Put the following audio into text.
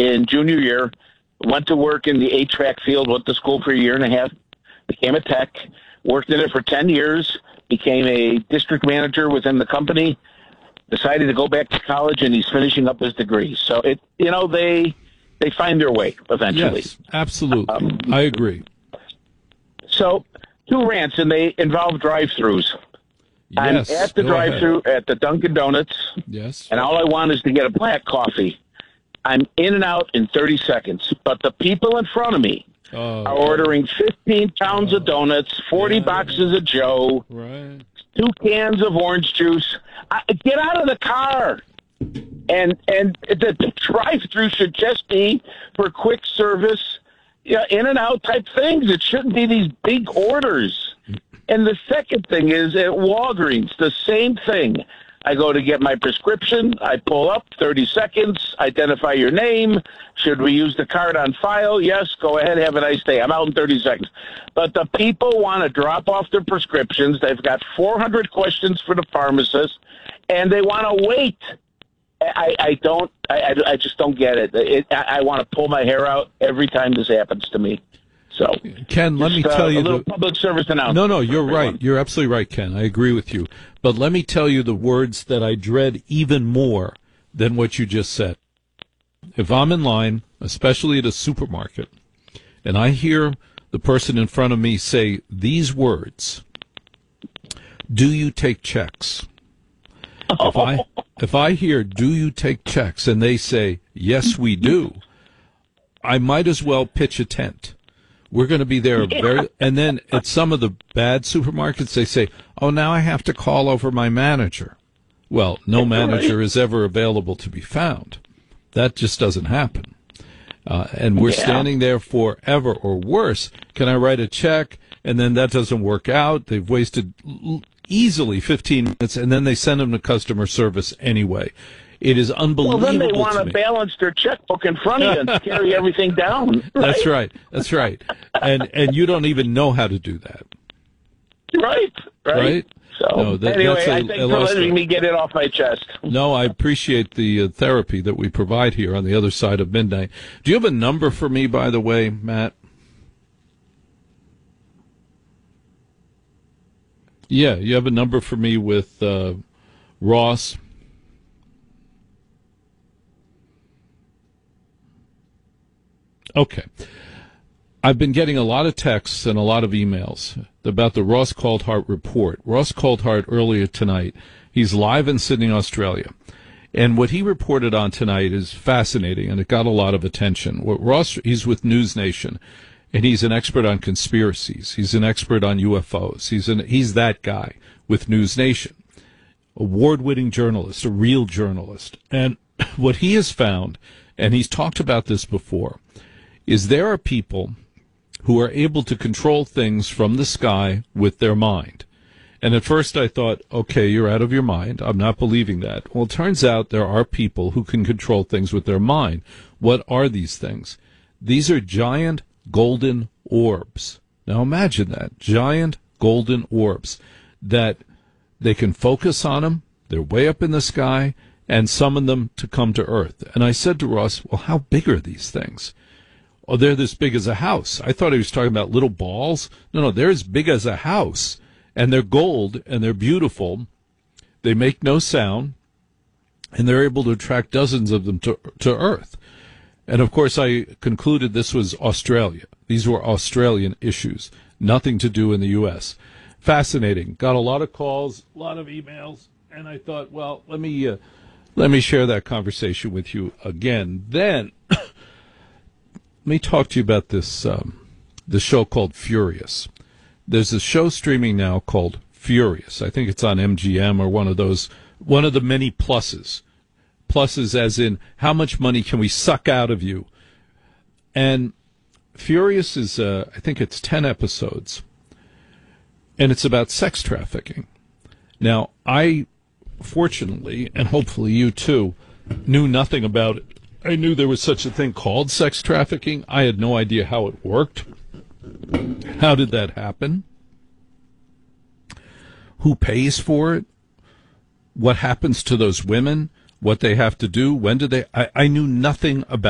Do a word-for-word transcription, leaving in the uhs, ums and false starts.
in junior year, went to work in the H V A C field, went to school for a year and a half, became a tech, worked in it for ten years, became a district manager within the company, decided to go back to college, and he's finishing up his degree. So, it you know, they they find their way eventually. Yes, absolutely. Um, I agree. So, two rants, and they involve drive-thrus. Yes, I'm at the go drive-thru ahead. at the Dunkin' Donuts, Yes. and all I want is to get a black coffee. I'm in and out in thirty seconds, but the people in front of me Oh, are ordering fifteen pounds of donuts, forty yeah. boxes of Joe, right. two cans of orange juice. I, get out of the car. And and the, the drive-thru should just be for quick service, you know, in and out type things. It shouldn't be these big orders. And the second thing is at Walgreens, the same thing. I go to get my prescription. I pull up, thirty seconds, identify your name. Should we use the card on file? Yes, go ahead, have a nice day. I'm out in thirty seconds. But the people want to drop off their prescriptions. They've got four hundred questions for the pharmacist, and they want to wait. I, I don't, I, I just don't get it. it I, I want to pull my hair out every time this happens to me. So, Ken, let me just, tell uh, you a little the public service announcement. No, no, you're everyone. right. You're absolutely right, Ken. I agree with you. But let me tell you the words that I dread even more than what you just said. If I'm in line, especially at a supermarket, and I hear the person in front of me say these words, "Do you take checks?" If I if I hear "Do you take checks?" and they say "Yes, we do," I might as well pitch a tent. We're going to be there very, and then at some of the bad supermarkets, they say, "Oh, now I have to call over my manager." Well, no manager is ever available to be found. That just doesn't happen. Uh, and we're Yeah. standing there forever, or worse. Can I write a check? And then that doesn't work out. They've wasted l- easily fifteen minutes, and then they send them to customer service anyway. It is unbelievable. Well, then they want to to me. balance their checkbook in front of you and carry everything down. Right? That's right. That's right. And and you don't even know how to do that. Right. Right. Right? So No, that- anyway, that's a- I a thank for lost letting one. me get it off my chest. No, I appreciate the uh, therapy that we provide here on the other side of midnight. Do you have a number for me, by the way, Matt? Yeah, you have a number for me with uh, Ross. Okay. I've been getting a lot of texts and a lot of emails about the Ross Coulthart report. Ross Coulthart earlier tonight, he's live in Sydney, Australia. And what he reported on tonight is fascinating, and it got a lot of attention. What Ross, he's with News Nation, and he's an expert on conspiracies. He's an expert on U F Os. He's an, he's that guy with News Nation. Award-winning journalist, a real journalist. And what he has found, and he's talked about this before, is there are people who are able to control things from the sky with their mind. And at first I thought, okay, you're out of your mind. I'm not believing that. Well, it turns out there are people who can control things with their mind. What are these things? These are giant golden orbs. Now imagine that. Giant golden orbs that they can focus on them. They're way up in the sky and summon them to come to Earth. And I said to Ross, well, how big are these things? Oh, they're this big as a house. I thought he was talking about little balls. No, no, they're as big as a house. And they're gold, and they're beautiful. They make no sound, and they're able to attract dozens of them to, to Earth. And, of course, I concluded this was Australia. These were Australian issues, nothing to do in the U S Fascinating. Got a lot of calls, a lot of emails, and I thought, well, let me uh, let me share that conversation with you again. Then let me talk to you about this um, this show called Furious. There's a show streaming now called Furious. I think it's on M G M or one of those, one of the many pluses. Pluses as in, how much money can we suck out of you? And Furious is, uh, I think it's ten episodes. And it's about sex trafficking. Now, I, fortunately, and hopefully you too, knew nothing about it. I knew there was such a thing called sex trafficking. I had no idea how it worked. How did that happen? Who pays for it? What happens to those women? What they have to do? When do they? I, I knew nothing about